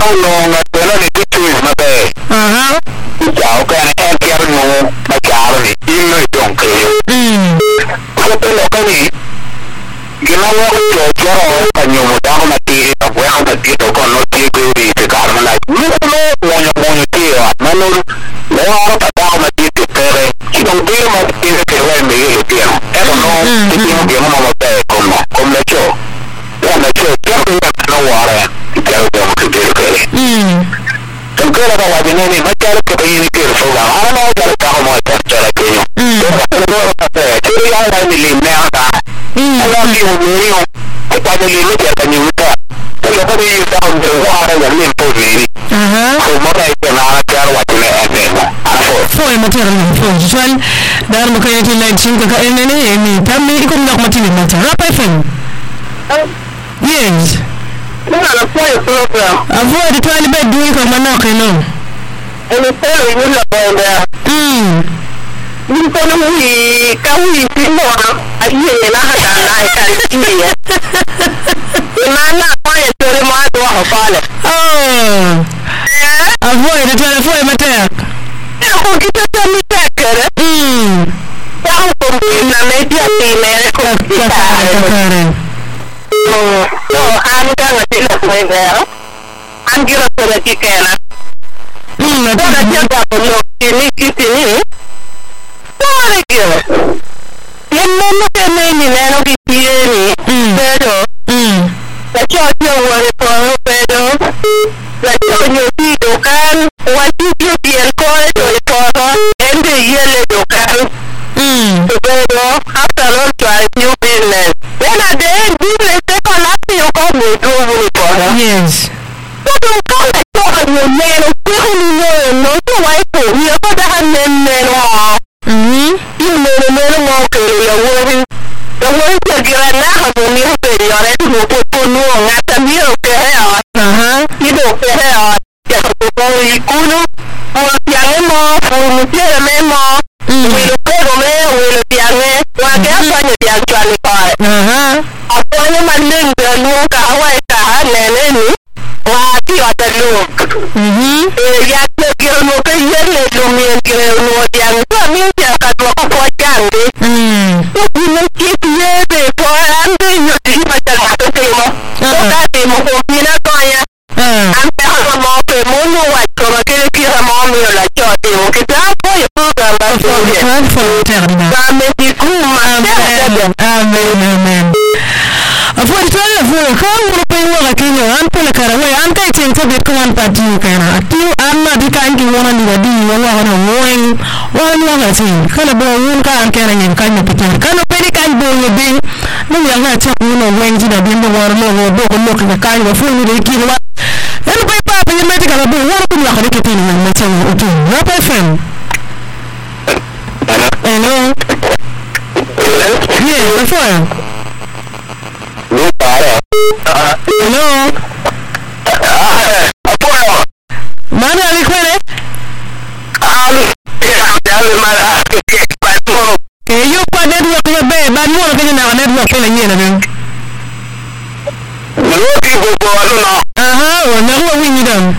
không luôn tôi nói cái chuyện mà về cháu cái này em kéo nó mà cháu này im người trồng kêu không tôi nói cái gì cái nó có chỗ cái nhiều một đám mà đi tập với ông thật kia đâu còn nó đi kêu đi thì cả nó lại mua nhiều kia mà nó có tao mà đi tiếp về chỉ đồng tiền mà đi cái này mấy cái tiền em nó cái tiền mà về cùng lấy chỗ là chỗ cái nó hóa ra kéo được cái cái trong cái là cái gì này mà kéo cái cái cái số là nó nói cái cái mà cái cái nó cái ai đi lên nè ta nó đi nhiều cái cái đi cái cái nhiều cái cái cái đi tao được hóa ra những cái tôi gì mà cái cái là cái là cái này foi material foi jual dar mo kay ti light sing ka ene ni tammi ikum nak matili mata rap fm yes no la foi program avoid the tiny bed doing ko manok no ene sai ni la benda ni ko no wi ka wi ti mo ayi na ha da na ka ti na na ko e tere mo do ha pale avoid the tiny foi mata ko kita tami tekere tahu pembina media timere ko kita no anga ngati la kwenda angira sura kikena na tora jaga kono ini kitini tora kio yemme mukene ni neno kitini pero la chocho wale por pero la chocho tido kan wati bien ko to ende yele dokan pero after all try new business when at the end business take on after you come with do yes so don't come to your man no to why to you go to hand men you know okay you worry the way to get na ha no ni pe yo re tu ko no ngata mi o ke ha you do ke ha ya ko ikuno Pianemo, mujer memo, lo pego me, lo piane, wa que apaño pianchuani pa. Apaño manding de nunca hawa esta nene ni, wa ti atelu. Ya que quiero no que yele lo mien que no pian, so mien que acá ko chande. No que yele ko ande yo ti pa ta que mo. Ka te mo ko pina toya. Ante ha mo pe mo no wa ko que la chote o que ta foi program ba amen afwan tala fo ka wuro pe wala kinyo an pele kara we an kai chen to bit ko an pati kana atu amma di kan ki wona ni wadi wala wana woen wala tin kala bo won ka an kera nyen kan no pitar kana pe di kan bo yebe no ya na cha wono wen ji da bi mo wala mo bo ko mo ka kan wa fo ni de ki wa en pe pa pe me ti kala bo wala ko la ka ke tin ni ma chen o tu rap fm hello yeah before no para hello apoyo mana alikwele dale mala que pasó que yo pa network yo be ba mo lo que na network pele nyena be no ti go go no o na ro winyi dan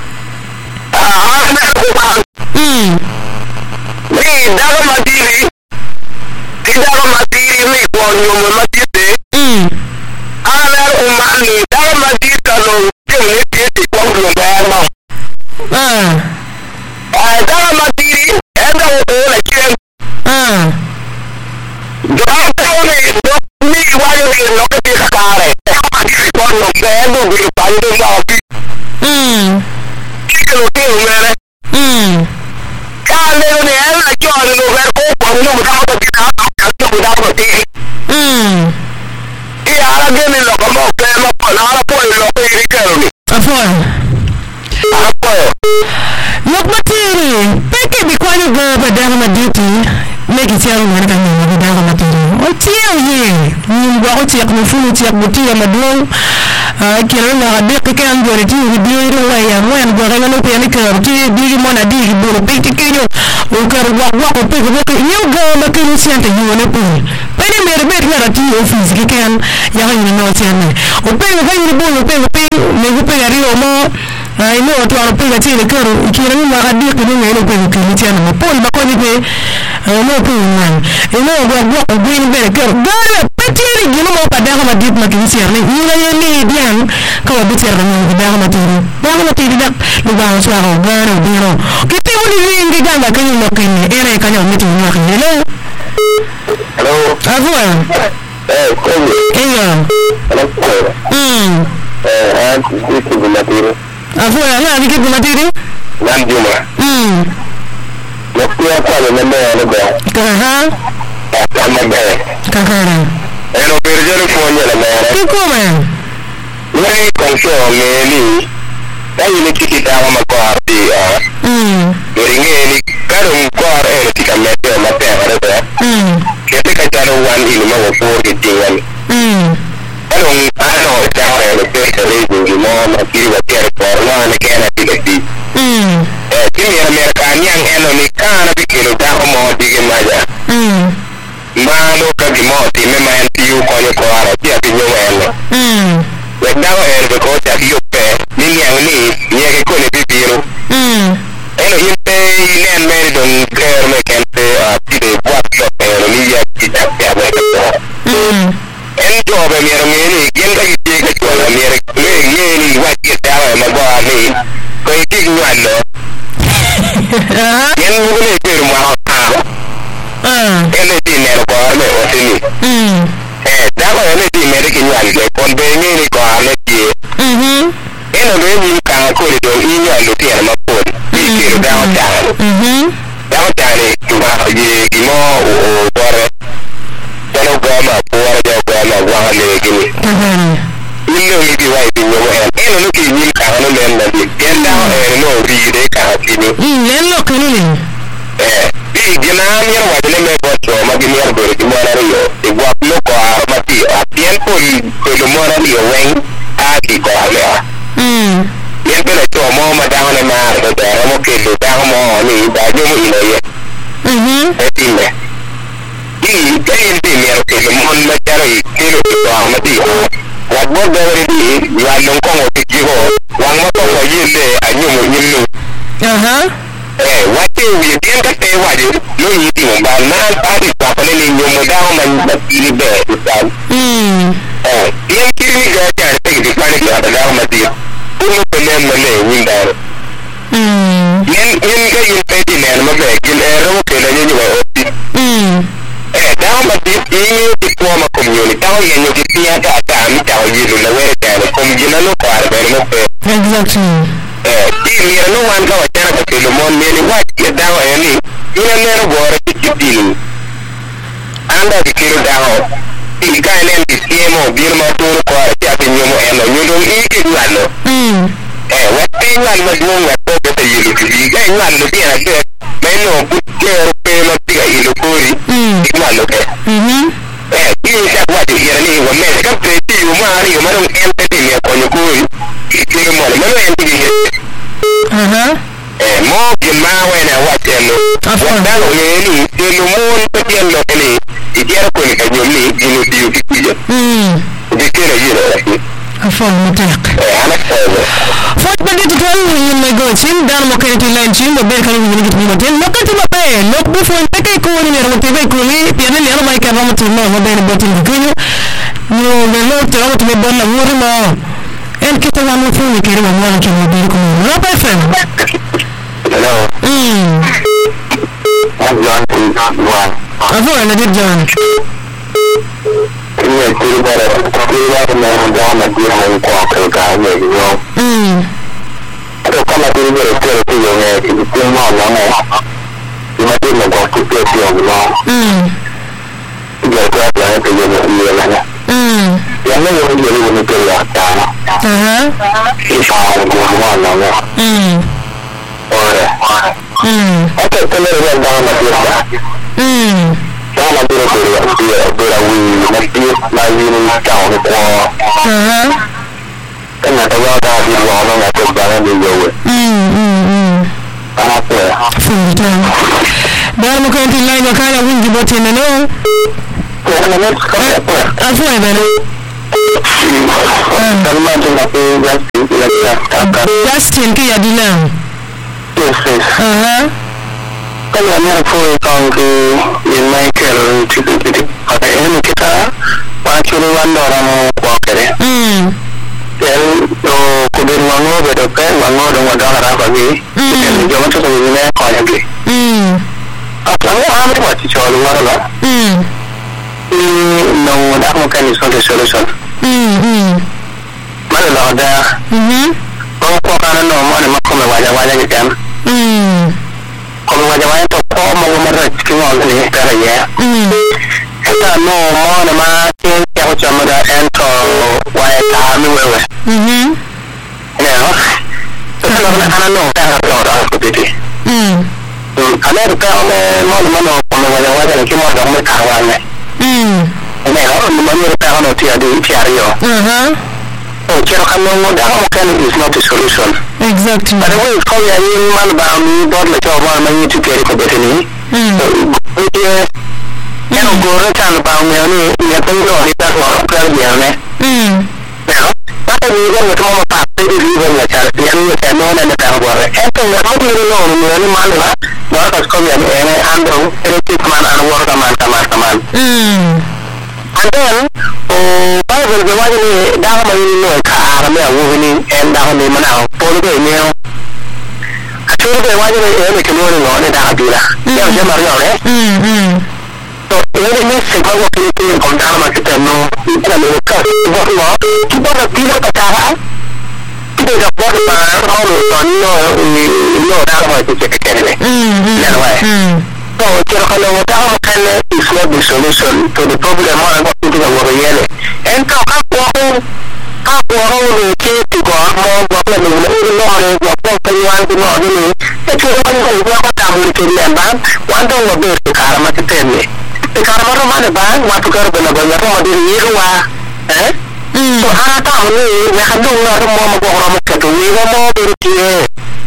na ko ni dalo madiri mi ko nyomo matite ala umani dalo madiri kalo ni ti ko lo ba dalo madiri enda o la chen do ni wa yo no que te sacare ko no bebo vi pande ya ti que lo tiene mere kale ne ala jo no ver ko ko no ga ko ti na ka ko da ko ti ala ge ni lo ko mo ke mo ko na ala po lo ko iri ke ni afwan apo yok matiri peke bi kwani go ba dama maditi legi tiaru ngana kan ni dama matiri o tiaw ye ni go ko tiak ni fulu tiak buti ya madlo kira na de ke kan go ti di ro ya mo en go ga no pe ni ka ti di mo na di bo pe ti ke yo o ka wa ko pe ko ni go ma ke ni siente yo ne pe pe ni mere be na ti office ke kan ya ni no tiane o pe ga ni bo pe ni go pe ari o mo ai no to ara pega tele karo ikira ni ma adi ko ni ngelo ko ni tiana mo pol ba ko ni pe no ko ni no go ni be karo gara petiri gino mo pada ko madit ma kin siar ni ni ni bian ko ba tiar ni ba ma tiri dak lu ba so ro gara biro kiti mo ni ngi ganga kan ni mo kin ere kan yo mitu ni kan hello avua Kobe avua la ni ke matiri nan juma ya kwa le mbe ya leba kama be kakara eno berjero fonye la mere kikoma ni konsho meli dai ni tikita ma kwa ati doringe ni karo kwa ere tikamete ma pe ara kete ka jaro wan ilma wo por ke tiwan ano jaro le pe ke le mo ma kiri wa tere por na ne kana tikati kini ya Amerikani yang eno ni kana bikiro daho mo dige maja mano ka gimoti me ma NTU konyo ko ara ti abinyo eno we daho eno ko ta dio pe ni yang ni ke ko ne bibiro eno yimpe nen me don ger me kente ti de bot lo eno ni ya ti ta ya we en jobe mi ero ni gen ka ti ke ko la mi ni wa ti ta ma bo ni ko ti ngwalo yen ngule peru ma ene di nero ko ame otini da ko ene di mere ki nyal ke kon be ni ko ane ti ene be ni ka ko le do ni nyal do ti ma ko ti ki da ta ni tu ba ye mo o bore tano go ma bore jo go ma wa le ki ni ni di wa di wo ene no ki ni ka no le na di yen da no ri de ka ti ni len lo kanini di gina mier wa de me bo to ma gini ar gore ki mo na rio e gwa lo ko ma ti a tiempo ko lo mo na rio wen a ki ko ale yen pe to mo ma da ne ma do da mo ke do da mo ni da jo mo ino ye e ti me di ke yen di mier ke lo mo ma jaro i ke lo to ma ti wa bo do re di wa lo ko mo ti ki ho wa ma ko ko yele anyu mo nyinu wate wi bien ka te waje no yiti mo ba na pari pa pale ni nyomo da o man ba tiri be usal bien kiri ni ga ja te di pare ka da o ma ti uno pele mo le winda yen ga yin pe di ne mo be gil ero ke le ni wa oti da o ma ti ti ko ma community ta o yen ni ti ya ta mi ta o yi lo we ta ko mi na no par be mo pe exactly di mira no wan ka wachana ka kelo mon meni wat ke dawo eni ina nero gore ki dil anda di kelo dawo di ka enen di siemo bir ma to ko ti atinyo mo eno nyudo iki ngalo wate ngalo ma dum wa to te yilu ki ga ngalo di na ke meno butter pe ma ti ga yilu kori ngalo ke di sa wati ira ni wa me ka te ti u ma ri ma no ente ti me ko nyukuri ki mo le no ente di mo que más buena guachelo guardalo ni lo mon petiendo que ni y quiero con el cañón ni y no tío que cuya de que era yo afal mutak ana sabe fot bandit tol ni me go chin dan mo kay tin line chin do be kan ni git mo ten mo kan ti mo be lo bu fo te kay ko ni ro te be ko ni piano ni ro mai ka mo tin mo be ni botin ko ni no be lo te ro te be bon la wuri mo el que te va mo fu ni que ro mo que mo be ko no pa fem hello avo na dit John ni ti bara ko ya na da na di ha ko ka ni yo ko ma ti ni ro te ti yo ne ti ti mo na mo ti ma ti mo ko ti ti yo no ya ka ya te yo ni yo na ya no yo ni te ya ta ti fa ko mo na mo ora okay te le ya da na ti sama duro dura wi na ti na wi ni ka o ko kana ta wa da di wa na ko ba na di yo we ana ko futa dar mo kan tin line kala wingi botin no afwa bana Justin ki yadina. Yes. Kalau ni aku kong ke Michael titik pada ini kita macam orang buat Then kemudian wango berdoa, wango dengan darah bagi. Jangan tu sebenarnya kau yang beli. Apa yang ada macam jual luar lah. Ini nak makan isu solution. Mana lah ada. Kau kan mana makan wajah kita. Kalau wajah tu kau mau merah cuma ni cara ya. Kita mau nama yang cuma ada ento wajah kami wewe. Ya, kalau anak tak ada seperti itu. Kalau kita mau wajah cuma ada kawan. Ya, mana kita tiada yo. Kira kamu dah makan is not the solution. Exactly. But when kau yang ini mana bang, buat macam mana ni tu kiri kau ni. Yang goreng kan bang ni, yang tunggu ni tak orang kerja ni. Tapi ni kan macam mana pasti ni kan macam yang macam mana nak tahu boleh. Itu macam ni mana lah. Baru kau yang ini andong, ini mana orang kaman. And then, Bible the one ni dah mahu kah ramai awak ni, dah ni mana polu ni. Actually the one ni keluar ni dah ada lah. Yang saya mahu ni. So ini sebab waktu itu kontak sama kita no, kita mereka kita dah tidak percaya. Kita dah buat no dah mahu cakap ni. Jangan. So, kalau kita makan is not the solution to the problem orang kita buat ni. Engkau orang ni kita buat ni buat penyuan tu ni. Jadi orang ni buat apa boleh kerja bang? Wandong lebih sekarang macam ni. Sekarang mana bang? Waktu kerja benar-benar orang diri rumah. So, anak tahu ni, nak dong orang mau orang macam tu, mau diri.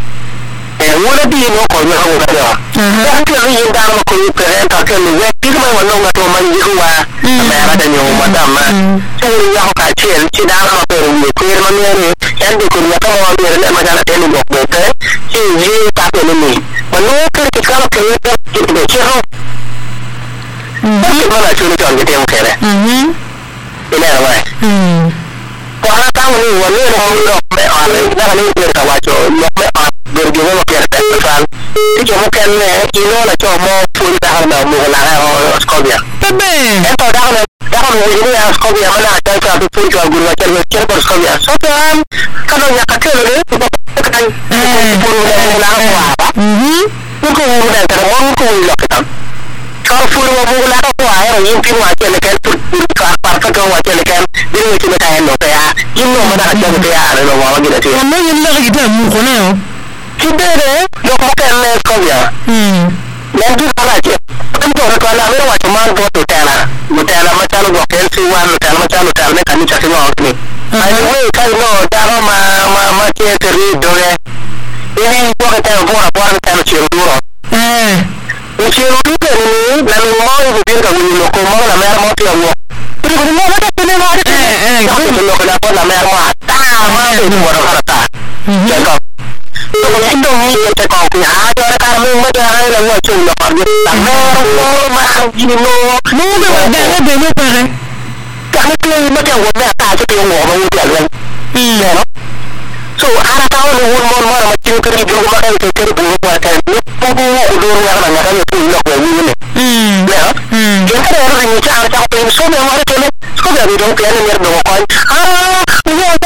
Wala di no ko na ho da. Ya ke ri da mo ko pe ta ke ni we ti ma wa no ma to ma yi wa. Ma ra da nyo ma da ma. So ya ho ka chen chi da ma pe ri ko ma ni ni. Yan de ko na ka ma ni le ma da te ni bo pe. Chi yi ta pe ni. Ma no ke ke ka ke ni ki de chi ho. Ma la chu ni jon ke te mo ke le. Ina wa. Ko ha ta ni wa ni ho ro me a le da ni ni ka wa cho yo me a berguna makin terkenal. Itu mungkin ino lah cuma full dah nak mula Skopje. Tapi. Itu dah ini Skopje mana ada satu full jual guru macam Skopje. So kan kalau yang kecil ni kan full mula apa? Mungkin mula terus mungkin kita. Kalau full mula apa? Yang pun macam lekan apa kau macam lekan dia macam macam no ya. Ino mana ada ya ada orang gitu sih. Mana yang lagi kita mungkin Kita ni, nak makan Skopje. Nanti kalau je, tentu kalau ada macam mana buat hotel macam buat pensiun, hotel ni kan ni cakap orang ni. Anyway, kalau dah macam teri dore, ini buat hotel macam dulu. Macam dulu ni, lalu mau bikin kau ni loko mau nama mau tiap buat. Jadi kau mau ada pilih mau ada. Kau loko dapat nama mau. Mau ini orang harta. Jangan. So itu ni kita kau punya ada kami macam mana nak cuma pergi tangan macam gini no dah pada kami tu macam orang tak tu yang orang dia kan so ada tahu orang macam tu dia buat macam tu buat kan buku orang mana kan itu lok ni ya kita orang ni cara cakap so memang ada tu so dia dong kan ni dong kan ni ada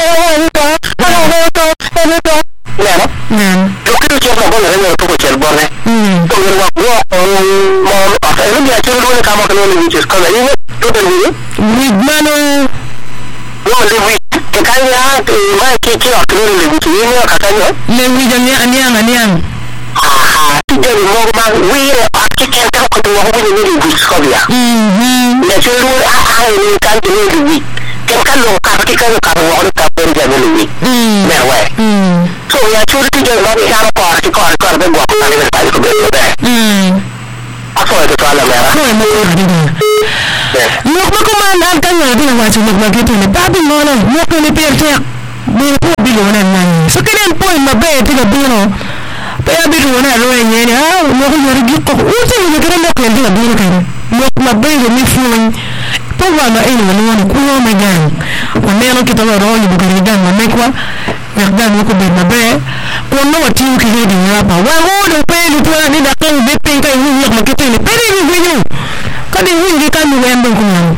Dokter cakap boleh ni aku cakap boleh. Kalau waktu mau apa ini dia cakap boleh kamu kena ni cakap kalau ini tu ni. Mana? Lebih katanya mai kira lebih ini katanya. Lebih jangan. Jadi mau bang we architect kan kedua orang ini di Skopje. Dia cakap ini kan lebih. Kan lo kan orang kapan jadi lebih. Merwe. So ya curi tu jangan lagi cara kor buat kali ni saya tu betul. Apa itu soalan merah? Yok ma commandant kan yo dina wacho yok ma gitu ne babi ngono yok ne perte be ko bi lo na nan so kenen point ma be ti ga bino be abi lo na lo nye ne ha yo ko yori gi ko o se ne keren ko ndi ga bino kan yok ma be ni fuin to wa ma ina no ko ma gan o me no kita ro ni bu ga dan ma me kwa dan ko be ma be ko no wa ti ki he di ya ba wa ho do pe lu to ni da ko be pin kai hu yok ma gitu ne pe ni ni kadi wingi kan ni wendo ko